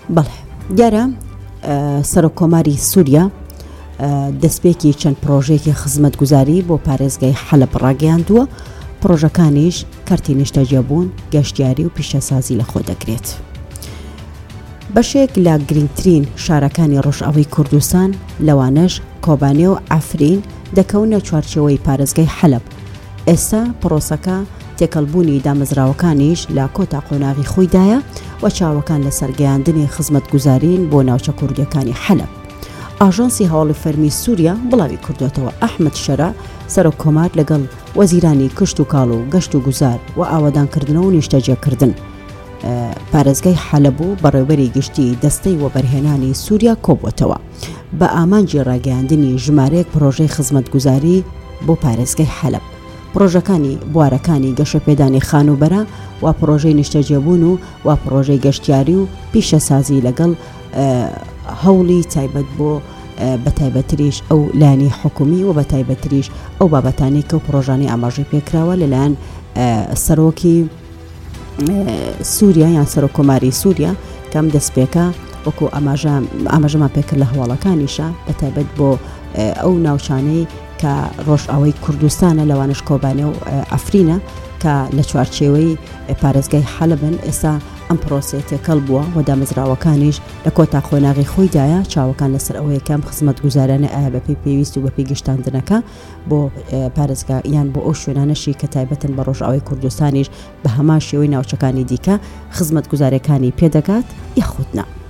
بەڵێ دیارە سەرۆکۆماری سووریا دەستپێکی چەند پرۆژێکی خزمەتگوزاری بۆ پارێزگای حەلب ڕاگەیاندووە. پرۆژەکانیش کارتی نیشتەجێبوون، گەشتیاری و پیشەسازی لەخۆ دەگرێت. بەشێک لە گرنگترین شارەکانی ڕۆژئاوای کوردستان لەوانەش کۆبانێ و ئافرین دەکەونە چوارچێوەی پارێزگای حەلب. ئێستا پرۆسەکە تێکەڵبوونی دامەزراوەکانیش لە کۆتا قۆناغی خۆیدایە و چاوەکان لە سەرگەیاندنی خزمەتگوزارین بۆ ناوچە کوردیەکانی حەلب. ئاژانسی هەواڵی فەرمی سووریا بڵاوی کردوێتەوە ئەحمەد شەرا سەرۆکۆمار لەگەڵ وەزیرانی کشت و کاڵ و گەشت و گوزار و ئاوادانکردنەوە و نیشتەجێکردن پارێزگای حەلب و بەڕێوەبەری گشتی دەستەی وەبەرهێنانی سووریا کۆبووەتەوە بە ئامانجی ڕاگەیاندنی ژمارەیەک پرۆژەی خزمەتگوزاری بۆ پارێزگای حەلب. پرۆژەکانی بوارەکانی گەشەپێدانی خانوبەرە و پرۆژەی نیشتەجێبوون و پرۆژەی گەشتیاری و پیشەسازی لەگەڵ هەوڵی تایبەت بۆ بەتایبەتریش ئەو لانی حکومی و بەتایبەتریش ئەو بابەتانی کە و پرۆژانی ئاماژەی پێکراوە لەلایەن سەرۆکی سووریا یان سەرۆکۆماری سووریا کەم دەستپێکە وەکو ئاماژەمان پێکرد لە هەواڵەکانیشە بەتایبەت بۆ ئەو ناوچانەی کە ڕۆژئاوای کوردستانە لەوانش کۆبانێ و ئەفرینە کە لە چوارچێوەی پارێزگای حەلبن. ئێستا ئەم پرۆسێ تێکەڵ بووە و دامەزراوەکانیش لە کۆتا خۆناغی خۆیدایە چاوەکان لەسەر ئەوەیە کەم خزمەتگوزارانە ئایا بەپێی پێویست و بەپێی گەشتاندنەکە بۆ پارێزگا یان بۆ ئەو شوێنانەشی کە تایبەتن بە ڕۆژئاوای کوردستانیش بە هەمان شێوەی ناوچەکانی دیکە خزمەتگوزاریەکانی پێدەگات یاخودنا.